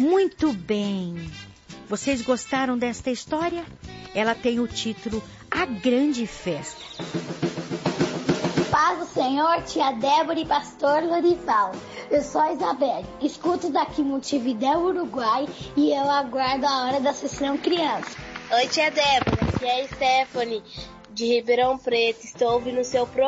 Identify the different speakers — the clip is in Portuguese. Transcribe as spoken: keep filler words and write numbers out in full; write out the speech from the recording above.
Speaker 1: Muito bem. Vocês gostaram desta história? Ela tem o título A Grande Festa.
Speaker 2: Paz do Senhor, tia Débora e pastor Lorival. Eu sou a Isabel, escuto daqui Montevidéu, Uruguai, e eu aguardo a hora da sessão criança.
Speaker 3: Oi, tia Débora, aqui é a Stephanie, de Ribeirão Preto. Estou ouvindo o seu programa.